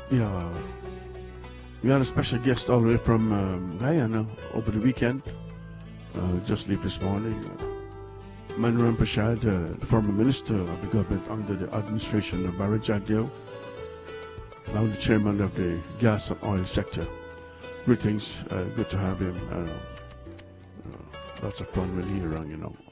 Yeah, we had a special guest all the way from Guyana over the weekend. Just leave this morning. Manoram Prasad, the former minister of the government under the administration of Barry Jagdeo, now the chairman of the gas and oil sector. Greetings, good to have him. Lots of fun when he's around,